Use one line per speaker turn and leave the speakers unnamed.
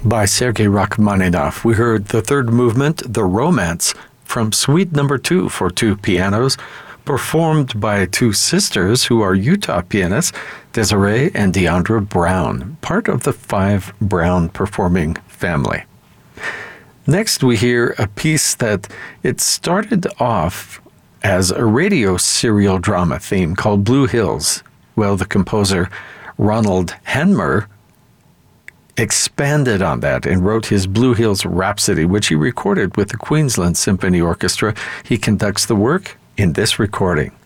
By Sergei Rachmaninoff, we heard the third movement, The Romance, from Suite Number 2 for two pianos, performed by two sisters who are Utah pianists, Desiree and Deandra Brown, part of the Five Brown performing family. Next, we hear a piece that it started off as a radio serial drama theme called Blue Hills. Well, the composer Ronald Hanmer expanded on that and wrote his Blue Hills Rhapsody, which he recorded with the Queensland Symphony Orchestra. He conducts the work in this recording.